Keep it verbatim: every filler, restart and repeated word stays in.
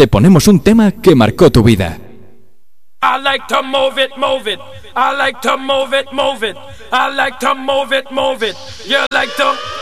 te ponemos un tema que marcó tu vida. I like to move it, move it. I like to move it, move it. I like to move it, move it. You like to